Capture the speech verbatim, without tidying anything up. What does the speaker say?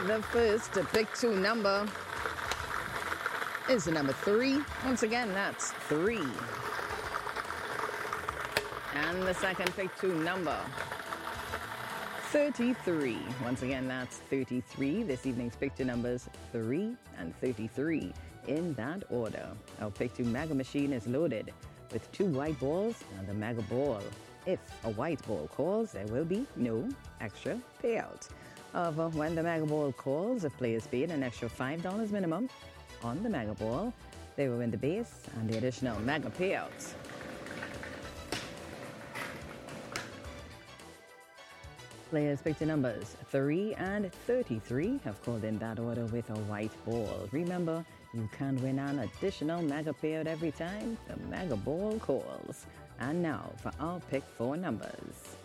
The first to pick two number is the number three. Once again, that's three. And the second pick two number, thirty-three. Once again, that's thirty-three. This evening's picture numbers three and thirty-three in that order. Our pick two Mega machine is loaded with two white balls and the Mega ball. If a white ball calls, there will be no extra payout. However, when the Mega ball calls, if players paid an extra five dollars minimum on the Mega ball, they will win the base and the additional Mega payouts. Players picked the numbers three and thirty-three have called in that order with a white ball. Remember, you can win an additional Mega payout every time the Mega ball calls. And now for our pick four numbers.